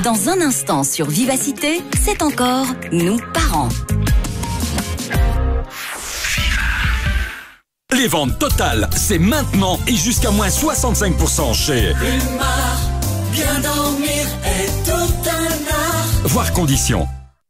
Dans un instant sur Vivacité, c'est encore nous parents. Les ventes totales, c'est maintenant et jusqu'à moins 65% chez Humar, bien dormir est tout un art. Voir conditions.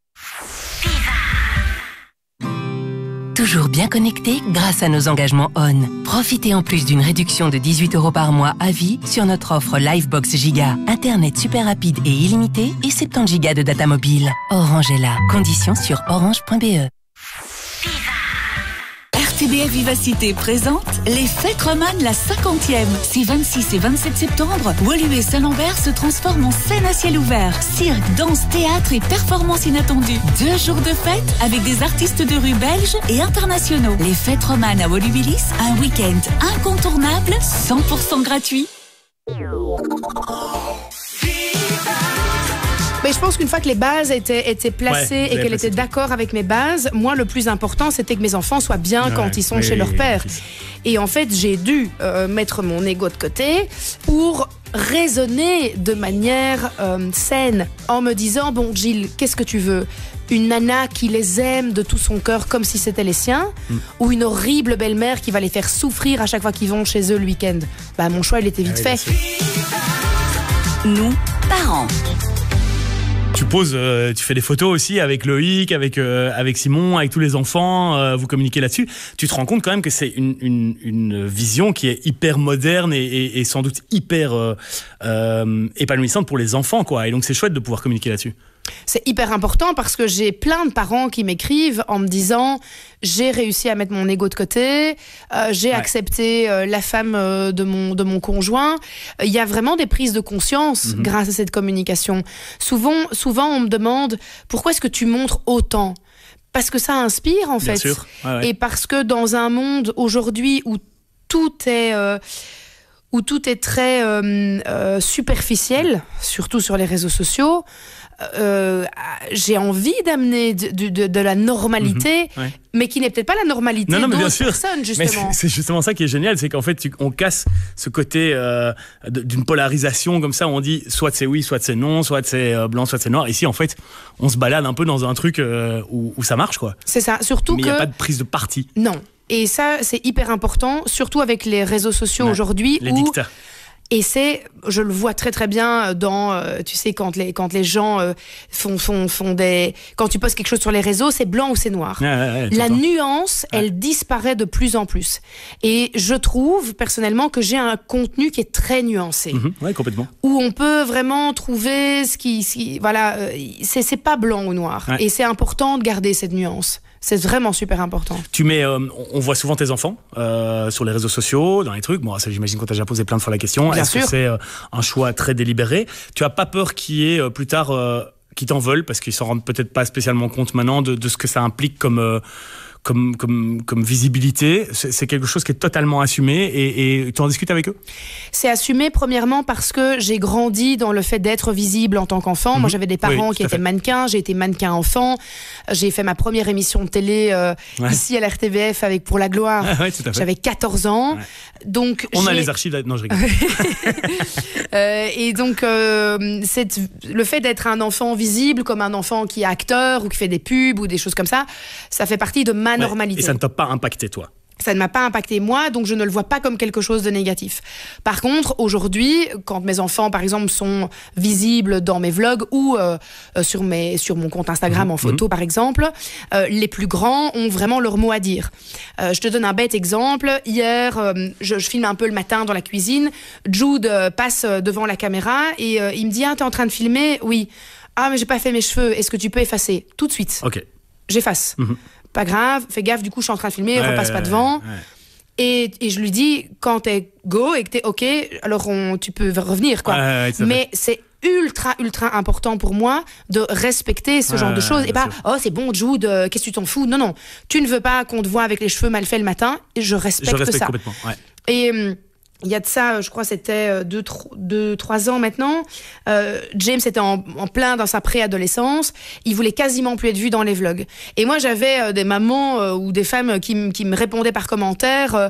Toujours bien connecté grâce à nos engagements ON. Profitez en plus d'une réduction de 18 € par mois à vie sur notre offre Livebox Giga. Internet super rapide et illimité et 70 gigas de data mobile. Orange est là. Conditions sur orange.be. RTBF Vivacité présente les Fêtes romanes, la 50e. Ces 26 et 27 septembre, Woluwe Saint-Lambert se transforme en scène à ciel ouvert. Cirque, danse, théâtre et performances inattendues. 2 jours de fête avec des artistes de rue belges et internationaux. Les Fêtes romanes à Woluwe-Lys, un week-end incontournable, 100% gratuit. Mais je pense qu'une fois que les bases étaient placées et qu'elles étaient d'accord avec mes bases, moi, le plus important, c'était que mes enfants soient bien quand ils sont chez leur père. Et en fait, j'ai dû mettre mon ego de côté pour raisonner de manière saine en me disant, bon, Gilles, qu'est-ce que tu veux ? Une nana qui les aime de tout son cœur comme si c'était les siens, ou une horrible belle-mère qui va les faire souffrir à chaque fois qu'ils vont chez eux le week-end ? Bah, mon choix, il était vite fait. Nous, parents. Tu poses, tu fais des photos aussi avec Loïc, avec Simon, avec tous les enfants, vous communiquez là-dessus. Tu te rends compte quand même que c'est une vision qui est hyper moderne et sans doute hyper épanouissante pour les enfants, quoi. Et donc c'est chouette de pouvoir communiquer là-dessus. C'est hyper important parce que j'ai plein de parents qui m'écrivent en me disant j'ai réussi à mettre mon ego de côté, j'ai accepté la femme de mon conjoint. Il y a vraiment des prises de conscience grâce à cette communication. Souvent, on me demande pourquoi est-ce que tu montres autant ? Parce que ça inspire en fait. Bien sûr. Ouais. Et parce que dans un monde aujourd'hui où tout est très superficiel, surtout sur les réseaux sociaux, j'ai envie d'amener de la normalité, mais qui n'est peut-être pas la normalité d'autres personnes, justement. Mais c'est justement ça qui est génial, c'est qu'en fait, on casse ce côté d'une polarisation comme ça, où on dit soit c'est oui, soit c'est non, soit c'est blanc, soit c'est noir. Ici, en fait, on se balade un peu dans un truc où ça marche, quoi. C'est ça, surtout mais il n'y a pas de prise de parti. Non. Et ça, c'est hyper important, surtout avec les réseaux sociaux aujourd'hui. Les dictats. Et je le vois très très bien dans, tu sais, quand les gens font des... Quand tu postes quelque chose sur les réseaux, c'est blanc ou c'est noir. La nuance, elle disparaît de plus en plus. Et je trouve, personnellement, que j'ai un contenu qui est très nuancé. Oui, complètement. Où on peut vraiment trouver voilà, c'est pas blanc ou noir. Et c'est important de garder cette nuance. C'est vraiment super important. Tu mets, on voit souvent tes enfants sur les réseaux sociaux, dans les trucs. Bon, ça, j'imagine qu'on t'a déjà posé plein de fois la question. Bien Est-ce sûr. que c'est un choix très délibéré ? Tu as pas peur qu'il y ait plus tard qui t'en veulent parce qu'ils s'en rendent peut-être pas spécialement compte maintenant de ce que ça implique comme visibilité. C'est quelque chose qui est totalement assumé et tu en discutes avec eux ? C'est assumé premièrement parce que j'ai grandi dans le fait d'être visible en tant qu'enfant. Moi, j'avais des parents qui étaient mannequins. J'ai été mannequin enfant. J'ai fait ma première émission de télé ici à la RTBF avec Pour la gloire. J'avais 14 ans. Donc, on a les archives. Non, je rigole. Et donc, le fait d'être un enfant visible, comme un enfant qui est acteur ou qui fait des pubs ou des choses comme ça fait partie de ma normalité. Et ça ne t'a pas impacté, toi ? Ça ne m'a pas impacté moi, donc je ne le vois pas comme quelque chose de négatif. Par contre, aujourd'hui, quand mes enfants, par exemple, sont visibles dans mes vlogs ou sur mon compte Instagram en photo, par exemple, les plus grands ont vraiment leur mot à dire. Je te donne un bête exemple. Hier, je filme un peu le matin dans la cuisine. Jude passe devant la caméra et il me dit « Ah, t'es en train de filmer ?» « Oui. »« Ah, mais j'ai pas fait mes cheveux. Est-ce que tu peux effacer ?» Tout de suite. Ok. J'efface. Pas grave, fais gaffe, du coup, je suis en train de filmer, repasse pas devant. Et je lui dis, quand t'es go et que t'es OK, alors tu peux revenir, quoi. Mais c'est ultra important pour moi de respecter ce genre de choses et pas oh c'est bon Jude, qu'est-ce que tu t'en fous. Non, tu ne veux pas qu'on te voit avec les cheveux mal faits le matin et je respecte ça complètement, et il y a de ça, je crois c'était 2-3 ans maintenant. James était en plein dans sa préadolescence. Il voulait quasiment plus être vu dans les vlogs. Et moi, j'avais des mamans ou des femmes qui me répondaient par commentaire.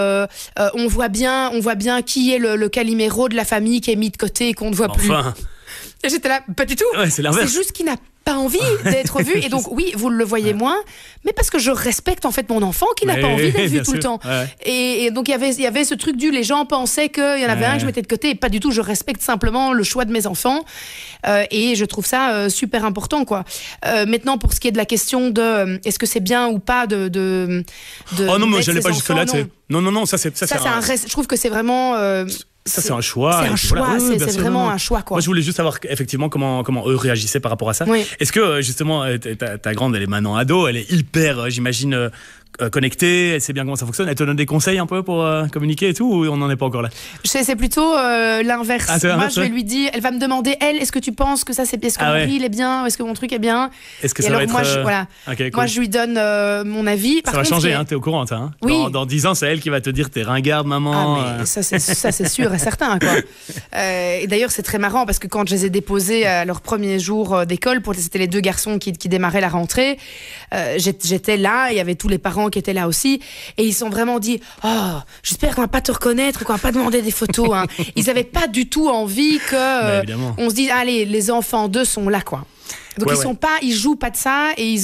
On voit bien qui est le Calimero de la famille qui est mis de côté et qu'on ne voit plus. Et j'étais là, pas du tout. Ouais, c'est l'inverse. C'est juste qu'il n'a pas envie d'être vu. Et donc, oui, vous le voyez moins, mais parce que je respecte en fait mon enfant qui n'a pas envie d'être vu tout le temps. Ouais. Et donc, il y avait ce truc les gens pensaient qu'il y en avait un que je mettais de côté, et pas du tout. Je respecte simplement le choix de mes enfants. Et je trouve ça super important, quoi. Maintenant, pour ce qui est de la question de est-ce que c'est bien ou pas de oh non, mais j'allais pas jusque-là. Non, ça c'est je trouve que c'est vraiment. Ça, c'est un choix. C'est un choix, voilà. C'est vraiment un choix, quoi. Moi, je voulais juste savoir effectivement comment eux réagissaient par rapport à ça. Oui. Est-ce que, justement, ta grande, elle est maintenant ado, elle est hyper, j'imagine, connectée, elle sait bien comment ça fonctionne. Elle te donne des conseils un peu pour communiquer et tout, ou on n'en est pas encore là? C'est plutôt l'inverse. Moi, je vais lui dire, elle va me demander, est-ce que tu penses que ça, est-ce que mon riz, il est bien, est-ce que mon truc est bien? Est-ce que ça va être... Okay, cool. Moi, je lui donne mon avis. Ça va changer, t'es au courant, ça. Oui. Dans 10 ans, c'est elle qui va te dire, t'es ringarde, maman. Ah, mais ça, c'est sûr et certain, quoi. Et d'ailleurs, c'est très marrant parce que quand je les ai déposés à leur premier jour d'école, c'était les 2 garçons qui démarraient la rentrée, j'étais là, il y avait tous les parents qui étaient là aussi, et ils se sont vraiment dit j'espère qu'on va pas te reconnaître, qu'on va pas demander des photos, hein. Ils avaient pas du tout envie que on se dise allez, les enfants d'eux sont là, quoi. Donc ils jouent pas de ça, et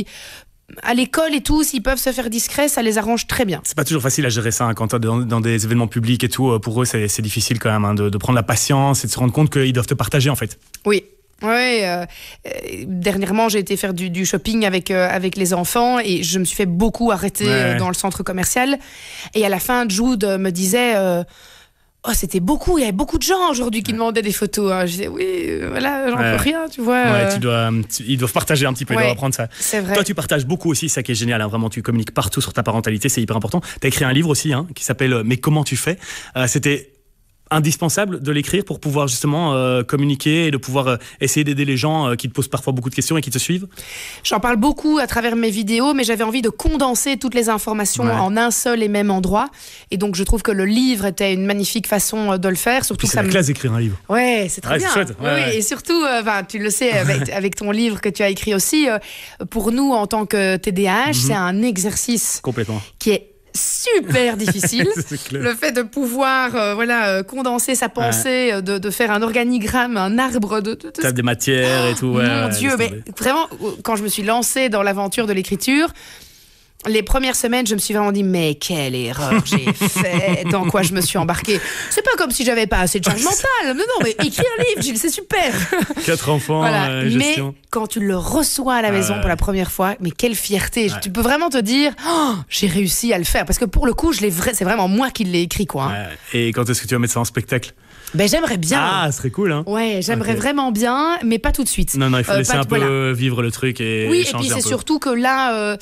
à l'école et tout, s'ils peuvent se faire discrets, ça les arrange très bien. C'est pas toujours facile à gérer ça, hein, quand t'es dans des événements publics et tout. Pour eux, c'est difficile quand même, hein, de prendre la patience et de se rendre compte qu'ils doivent te partager, en fait. Oui. Oui, dernièrement j'ai été faire du shopping avec les enfants, et je me suis fait beaucoup arrêter dans le centre commercial, et à la fin Jude me disait c'était beaucoup, il y avait beaucoup de gens aujourd'hui qui demandaient des photos, hein. Je disais voilà, j'en peux rien, tu vois. Ils doivent partager un petit peu, ils doivent apprendre ça. C'est vrai. Toi tu partages beaucoup aussi, ça qui est génial, hein, vraiment tu communiques partout sur ta parentalité, c'est hyper important. T'as écrit un livre aussi, hein, qui s'appelle Mais comment tu fais? C'était indispensable de l'écrire pour pouvoir justement communiquer et de pouvoir essayer d'aider les gens qui te posent parfois beaucoup de questions et qui te suivent? J'en parle beaucoup à travers mes vidéos, mais j'avais envie de condenser toutes les informations en un seul et même endroit, et donc je trouve que le livre était une magnifique façon de le faire. Surtout c'est la classe d'écrire un livre. Ouais, c'est très bien. C'est chouette. Oui, et surtout, tu le sais avec ton livre que tu as écrit aussi, pour nous en tant que TDAH, c'est un exercice complètement qui est super difficile. Le fait de pouvoir condenser sa pensée, de faire un organigramme, un arbre de t'as des matières et tout. Mon Dieu, mais vraiment, quand je me suis lancée dans l'aventure de l'écriture, les premières semaines, je me suis vraiment dit mais quelle erreur j'ai fait, dans quoi je me suis embarquée. C'est pas comme si j'avais pas assez de charge mentale. Non, mais écrire un livre, Gilles, c'est super. 4 enfants, gestion. Mais quand tu le reçois à la maison pour la première fois, mais quelle fierté. Tu peux vraiment te dire j'ai réussi à le faire, parce que pour le coup, c'est vraiment moi qui l'ai écrit, quoi. Et quand est-ce que tu vas mettre ça en spectacle? J'aimerais bien. Ah, ce serait cool, hein. Ouais, j'aimerais vraiment bien, mais pas tout de suite. Non, il faut laisser un peu vivre le truc et oui, et puis c'est surtout que là,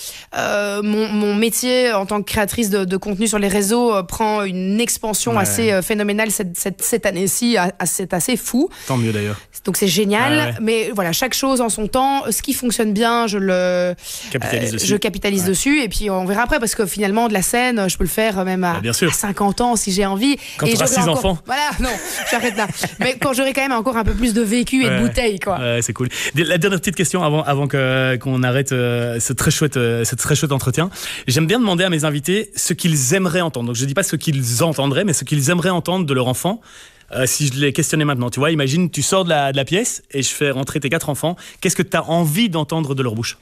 mon métier en tant que créatrice de contenu sur les réseaux prend une expansion assez phénoménale cette année-ci. C'est assez fou. Tant mieux d'ailleurs. Donc c'est génial, mais voilà, chaque chose en son temps. Ce qui fonctionne bien, je capitalise dessus, et puis on verra après, parce que finalement de la scène, je peux le faire même à 50 ans si j'ai envie. Quand tu auras 6 enfants. Voilà, non, j'arrête là. Mais quand j'aurai quand même encore un peu plus de vécu et de bouteilles, quoi. C'est cool. La dernière petite question avant qu'on arrête ce très chouette entretien. J'aime bien demander à mes invités ce qu'ils aimeraient entendre. Donc je dis pas ce qu'ils entendraient, mais ce qu'ils aimeraient entendre de leur enfant. Si je les questionnais maintenant, tu vois, imagine, tu sors de la pièce et je fais rentrer tes 4 enfants. Qu'est-ce que tu as envie d'entendre de leur bouche?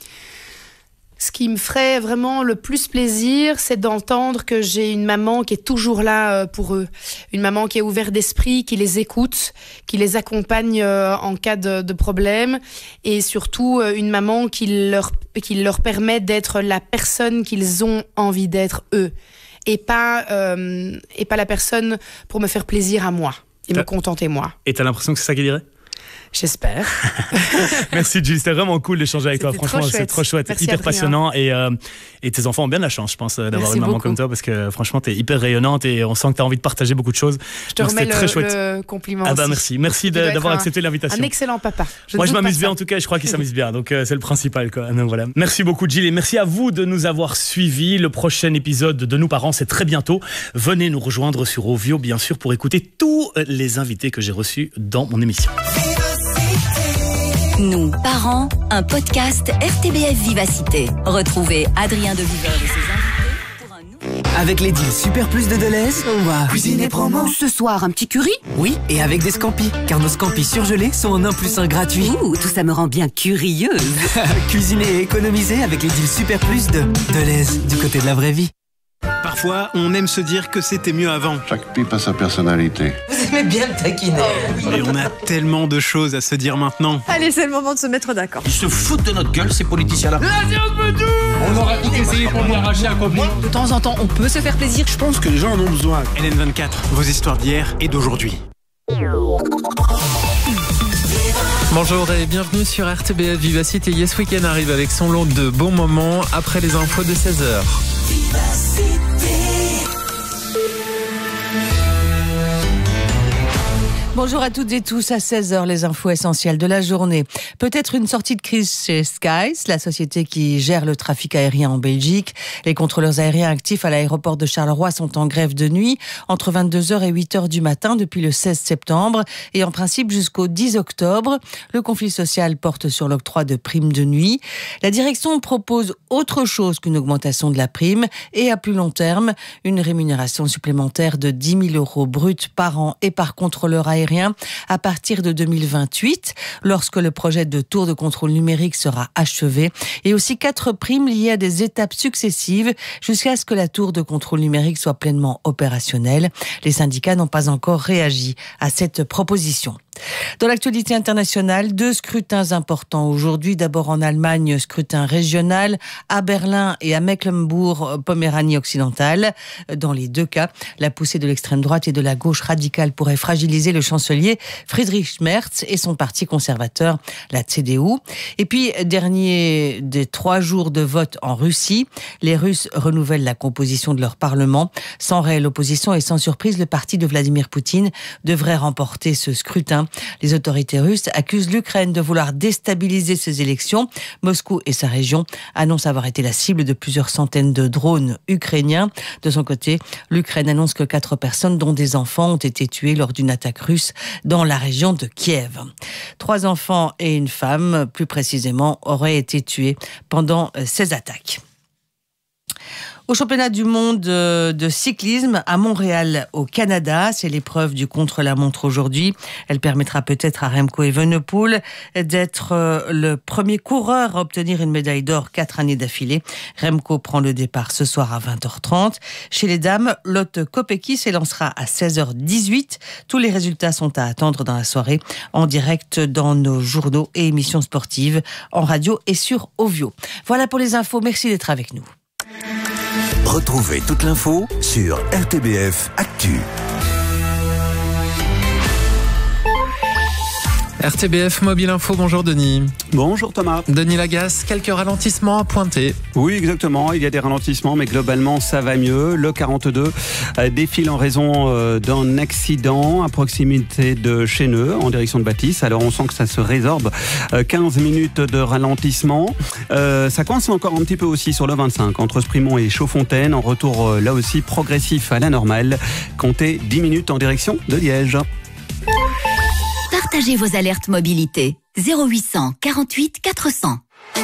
Ce qui me ferait vraiment le plus plaisir, c'est d'entendre que j'ai une maman qui est toujours là pour eux. Une maman qui est ouverte d'esprit, qui les écoute, qui les accompagne en cas de problème. Et surtout, une maman qui leur permet d'être la personne qu'ils ont envie d'être, eux. Et pas la personne pour me faire plaisir à moi et me contenter moi. Et t'as l'impression que c'est ça qu'il dirait? J'espère. Merci Gilles, c'était vraiment cool d'échanger avec toi. Franchement, c'est trop chouette, merci, hyper passionnant, et tes enfants ont bien de la chance, je pense, d'avoir une maman comme toi, parce que franchement, t'es hyper rayonnante et on sent que t'as envie de partager beaucoup de choses. Je te remets le compliment. Ah bah merci d'avoir accepté l'invitation. Un excellent papa. Moi je m'amuse bien, en tout cas, je crois qu'il s'amuse bien, donc c'est le principal, quoi. Donc, voilà. Merci beaucoup Gilles, et merci à vous de nous avoir suivis. Le prochain épisode de Nous Parents, c'est très bientôt. Venez nous rejoindre sur Ovio, bien sûr, pour écouter tous les invités que j'ai reçus dans mon émission. Nous, parents, un podcast RTBF Vivacité. Retrouvez Adrien de Viveur et ses invités pour un nouveau... Avec les deals Super Plus de Deleuze, on va cuisiner promo. Ce soir, un petit curry? Oui, et avec des scampis, car nos scampis surgelés sont en 1+1 gratuit. Ouh, tout ça me rend bien curieuse. Cuisiner et économiser avec les deals Super Plus de Deleuze, du côté de la vraie vie. Parfois, on aime se dire que c'était mieux avant. Chaque pipe a sa personnalité. Vous aimez bien le taquiner. Et on a tellement de choses à se dire maintenant. Allez, c'est le moment de se mettre d'accord. Ils se foutent de notre gueule, ces politiciens-là. On aura tout essayé pour lui arracher un copain. De temps en temps, on peut se faire plaisir. Je pense que les gens en ont besoin. LN24, vos histoires d'hier et d'aujourd'hui. Bonjour et bienvenue sur RTBF Vivacité. Yes Weekend arrive avec son lot de bons moments après les infos de 16h. Bonjour à toutes et tous, à 16h, les infos essentielles de la journée. Peut-être une sortie de crise chez Skies, la société qui gère le trafic aérien en Belgique. Les contrôleurs aériens actifs à l'aéroport de Charleroi sont en grève de nuit entre 22h et 8h du matin depuis le 16 septembre et en principe jusqu'au 10 octobre. Le conflit social porte sur l'octroi de primes de nuit. La direction propose autre chose qu'une augmentation de la prime et à plus long terme, une rémunération supplémentaire de 10 000 € bruts par an et par contrôleur aérien à partir de 2028, lorsque le projet de tour de contrôle numérique sera achevé, et aussi 4 primes liées à des étapes successives jusqu'à ce que la tour de contrôle numérique soit pleinement opérationnelle. Les syndicats n'ont pas encore réagi à cette proposition. Dans l'actualité internationale, 2 scrutins importants aujourd'hui. D'abord en Allemagne, scrutin régional à Berlin et à Mecklembourg-Poméranie occidentale. Dans les 2 cas, la poussée de l'extrême droite et de la gauche radicale pourrait fragiliser le chancelier Friedrich Merz et son parti conservateur, la CDU. Et puis, dernier des 3 jours de vote en Russie, les Russes renouvellent la composition de leur parlement. Sans réelle opposition et sans surprise, le parti de Vladimir Poutine devrait remporter ce scrutin. Les autorités russes accusent l'Ukraine de vouloir déstabiliser ces élections. Moscou et sa région annoncent avoir été la cible de plusieurs centaines de drones ukrainiens. De son côté, l'Ukraine annonce que 4 personnes, dont des enfants, ont été tuées lors d'une attaque russe dans la région de Kiev. 3 enfants et une femme, plus précisément, auraient été tués pendant ces attaques. Au championnat du monde de cyclisme à Montréal, au Canada, c'est l'épreuve du contre-la-montre aujourd'hui. Elle permettra peut-être à Remco Evenepoel d'être le premier coureur à obtenir une médaille d'or 4 années d'affilée. Remco prend le départ ce soir à 20h30. Chez les dames, Lotte Kopecky s'élancera à 16h18. Tous les résultats sont à attendre dans la soirée, en direct dans nos journaux et émissions sportives, en radio et sur Ovio. Voilà pour les infos, merci d'être avec nous. Retrouvez toute l'info sur RTBF Actu. RTBF Mobile Info, bonjour Denis. Bonjour Thomas. Denis Lagasse, quelques ralentissements à pointer. Oui, exactement, il y a des ralentissements, mais globalement ça va mieux. Le 42 défile en raison d'un accident à proximité de Chêneux, en direction de Bâtisse. Alors on sent que ça se résorbe. 15 minutes de ralentissement. Ça coince encore un petit peu aussi sur le 25, entre Sprimont et Chaudfontaine. En retour là aussi progressif à la normale. Comptez 10 minutes en direction de Liège. Partagez vos alertes mobilité. 0800 48 400.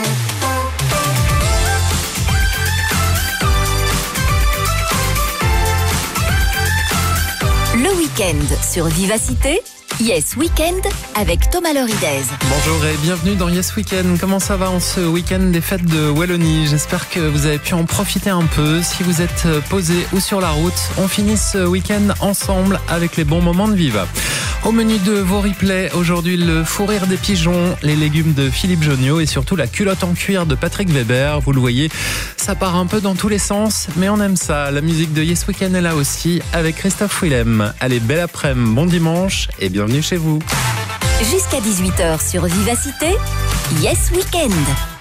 Le week-end sur Vivacité. Yes Weekend avec Thomas Loridez. Bonjour et bienvenue dans Yes Weekend. Comment ça va en ce week-end des fêtes de Wallonie? J'espère que vous avez pu en profiter un peu. Si vous êtes posé ou sur la route, on finit ce week-end ensemble avec les bons moments de Viva. Au menu de vos replays, aujourd'hui le fou rire des pigeons, les légumes de Philippe Jonio et surtout la culotte en cuir de Patrick Weber. Vous le voyez, ça part un peu dans tous les sens, mais on aime ça. La musique de Yes Weekend est là aussi avec Christophe Willem. Allez, belle après-midi, bon dimanche et bienvenue chez vous. Jusqu'à 18h sur Vivacité, Yes Weekend.